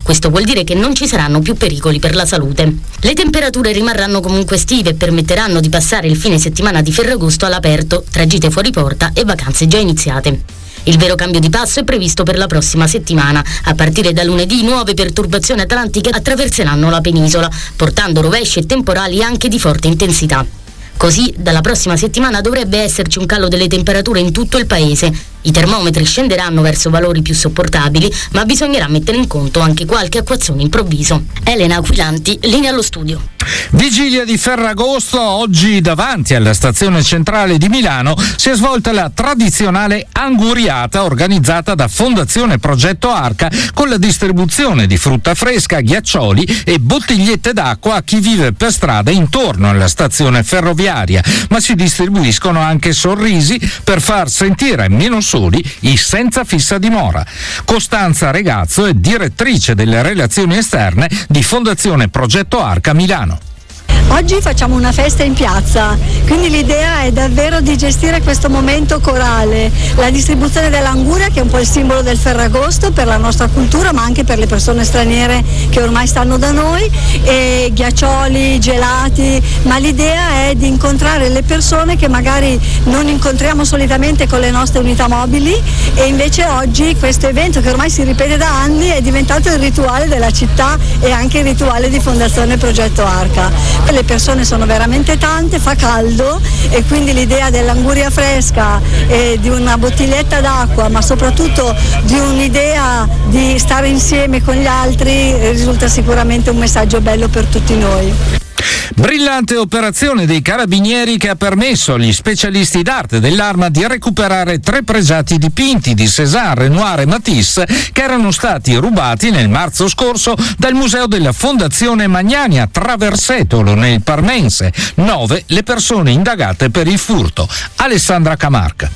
Questo vuol dire che non ci saranno più pericoli per la salute. Le temperature rimarranno comunque estive e permetteranno di passare il fine settimana di Ferragosto all'aperto, tra gite fuori porta e vacanze già iniziate. Il vero cambio di passo è previsto per la prossima settimana. A partire da lunedì nuove perturbazioni atlantiche attraverseranno la penisola, portando rovesci e temporali anche di forte intensità. Così, dalla prossima settimana dovrebbe esserci un calo delle temperature in tutto il paese. I termometri scenderanno verso valori più sopportabili, ma bisognerà mettere in conto anche qualche acquazzone improvviso. Elena Aquilanti, linea allo studio. Vigilia di Ferragosto, oggi davanti alla stazione centrale di Milano si è svolta la tradizionale anguriata organizzata da Fondazione Progetto Arca con la distribuzione di frutta fresca, ghiaccioli e bottigliette d'acqua a chi vive per strada intorno alla stazione ferroviaria, ma si distribuiscono anche sorrisi per far sentire meno soli i senza fissa dimora. Costanza Regazzo è direttrice delle relazioni esterne di Fondazione Progetto Arca Milano. Oggi facciamo una festa in piazza, quindi l'idea è davvero di gestire questo momento corale, la distribuzione dell'anguria che è un po' il simbolo del Ferragosto per la nostra cultura ma anche per le persone straniere che ormai stanno da noi, e ghiaccioli, gelati, ma l'idea è di incontrare le persone che magari non incontriamo solitamente con le nostre unità mobili, e invece oggi questo evento che ormai si ripete da anni è diventato il rituale della città e anche il rituale di Fondazione Progetto Arca. Le persone sono veramente tante, fa caldo e quindi l'idea dell'anguria fresca e di una bottiglietta d'acqua, ma soprattutto di un'idea di stare insieme con gli altri, risulta sicuramente un messaggio bello per tutti noi. Brillante operazione dei carabinieri che ha permesso agli specialisti d'arte dell'arma di recuperare 3 pregiati dipinti di Cézanne, Renoir e Matisse che erano stati rubati nel marzo scorso dal museo della Fondazione Magnani a Traversetolo nel Parmense. 9 le persone indagate per il furto. Alessandra Camarca.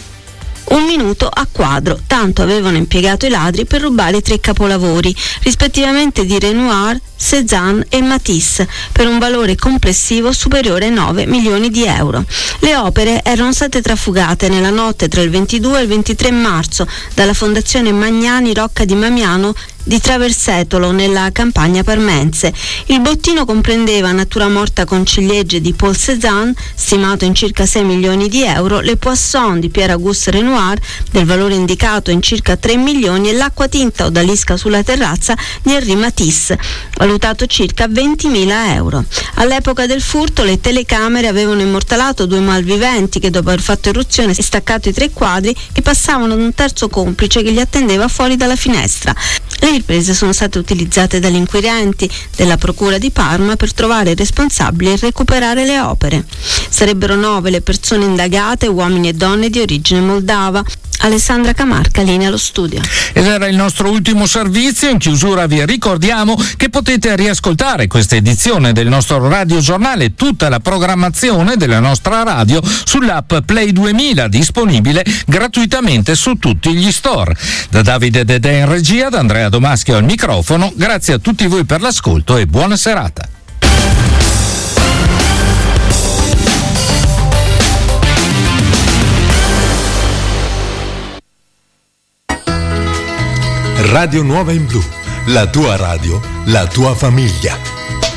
1 minuto a quadro, tanto avevano impiegato i ladri per rubare i 3 capolavori, rispettivamente di Renoir, Cézanne e Matisse, per un valore complessivo superiore ai 9 milioni di euro. Le opere erano state trafugate nella notte tra il 22 e il 23 marzo dalla Fondazione Magnani Rocca di Mamiano di Traversetolo nella campagna parmense. Il bottino comprendeva natura morta con ciliegie di Paul Cézanne, stimato in circa 6 milioni di euro, le Poisson di Pierre-Auguste Renoir, del valore indicato in circa 3 milioni, e l'acquatinta odalisca sulla terrazza di Henri Matisse, valutato circa 20.000 euro. All'epoca del furto le telecamere avevano immortalato 2 malviventi che, dopo aver fatto irruzione e staccato i 3 quadri, che passavano ad un terzo complice che li attendeva fuori dalla finestra. Le riprese sono state utilizzate dagli inquirenti della Procura di Parma per trovare i responsabili e recuperare le opere. Sarebbero 9 le persone indagate, uomini e donne di origine moldava. Alessandra Camarca, linea allo studio. Ed era il nostro ultimo servizio. In chiusura vi ricordiamo che potete riascoltare questa edizione del nostro radiogiornale e tutta la programmazione della nostra radio sull'app Play 2000, disponibile gratuitamente su tutti gli store. Da Davide Dedè in regia, da Andrea Domaschio al microfono, grazie a tutti voi per l'ascolto e buona serata. Radio Nuova in Blu, la tua radio, la tua famiglia.